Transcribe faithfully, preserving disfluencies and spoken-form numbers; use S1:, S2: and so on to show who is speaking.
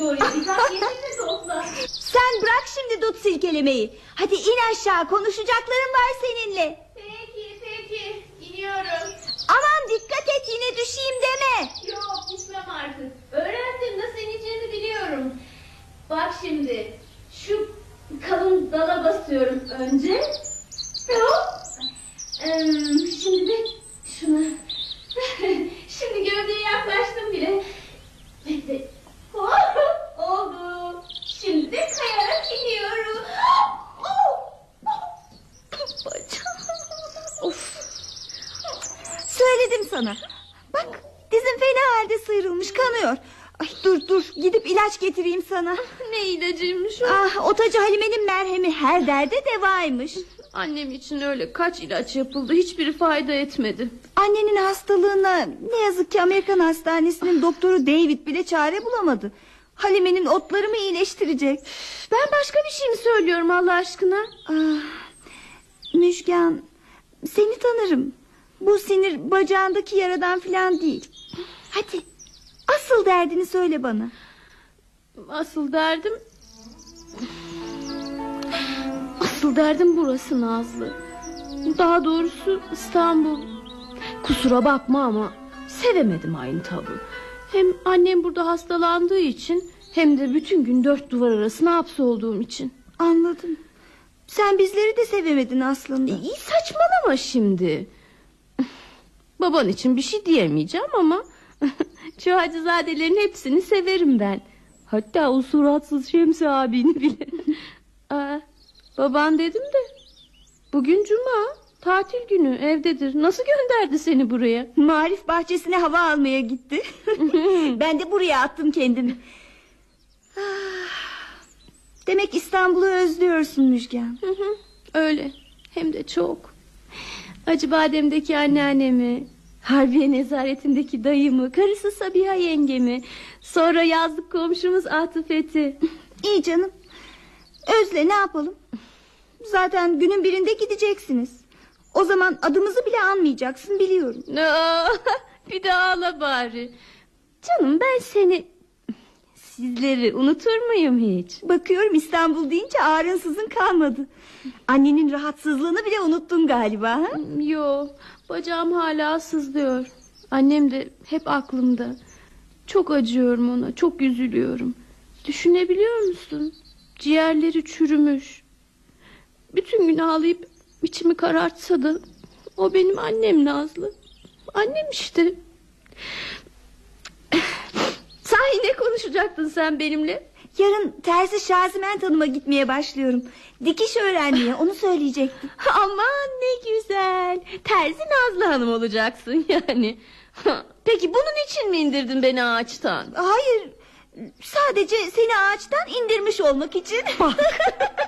S1: oraya. Bir tane yesin de topla.
S2: Sen bırak şimdi dut silkelemeyi. Hadi in aşağı, konuşacaklarım var seninle.
S1: Peki peki iniyorum.
S2: Aman dikkat et, yine düşeyim deme.
S1: Yok düşmem artık. Öğrendim, nasıl ineceğimi biliyorum. Bak şimdi şu kalın dala basıyorum önce. Hop. Ee, şimdi de şuna. Şimdi gövdeye yaklaştım bile. Bekle. Hop, oldu. Şimdi de kayarak iniyorum.
S2: Bacım. Of. Söyledim sana. Bak, dizin fena halde sıyrılmış, kanıyor. Ay, dur dur, gidip ilaç getireyim sana.
S1: Ne ilacıymış o?
S2: Ah, Otacı Halime'nin merhemi her derde devaymış.
S1: Annem için öyle kaç ilaç yapıldı, hiçbiri fayda etmedi.
S2: Annenin hastalığına ne yazık ki Amerikan hastanesinin doktoru David bile çare bulamadı. Halime'nin otları mı iyileştirecek?
S1: Ben başka bir şey mi söylüyorum Allah aşkına?
S2: Ah, Müjgan, seni tanırım. Bu sinir bacağındaki yaradan filan değil. Hadi, asıl derdini söyle bana.
S1: Asıl derdim... Asıl derdim burası Nazlı. Daha doğrusu İstanbul. Kusura bakma ama sevemedim aynı tabu. Hem annem burada hastalandığı için, hem de bütün gün dört duvar arasına hapsolduğum için.
S2: Anladım. Sen bizleri de sevemedin aslında.
S1: İyi, saçmalama şimdi. Baban için bir şey diyemeyeceğim ama şu Hacızadelerin hepsini severim ben. Hatta o suratsız Şemsi abini bile. Aa, baban dedim de bugün cuma, tatil günü, evdedir. Nasıl gönderdi seni buraya?
S2: Marif bahçesine hava almaya gitti. Ben de buraya attım kendimi. Demek İstanbul'u özlüyorsun Müjgan.
S1: Hı hı, öyle, hem de çok. Acıbadem'deki anneannemi, Harbiye nezaretindeki dayımı, karısı Sabiha yengemi, sonra yazlık komşumuz Atıfet'i.
S2: İyi canım, özle, ne yapalım. Zaten günün birinde gideceksiniz. O zaman adımızı bile anmayacaksın, biliyorum.
S1: Aa, bir de ağla bari. Canım, ben seni, sizleri unutur muyum hiç?
S2: Bakıyorum İstanbul deyince ağrınsızın kalmadı. Annenin rahatsızlığını bile unuttun galiba, ha?
S1: Yo, bacağım hala sızlıyor. Annem de hep aklımda. Çok acıyorum ona, çok üzülüyorum. Düşünebiliyor musun? Ciğerleri çürümüş. Bütün gün ağlayıp içimi karartsa da o benim annem Nazlı. Annem işte. Sahi ne konuşacaktın sen benimle?
S2: Yarın terzi Şaziment Hanım'a gitmeye başlıyorum. Dikiş öğrenmeye, onu söyleyecektim.
S1: Aman ne güzel. Terzi Nazlı Hanım olacaksın yani. Peki bunun için mi indirdin beni ağaçtan?
S2: Hayır, sadece seni ağaçtan indirmiş olmak için.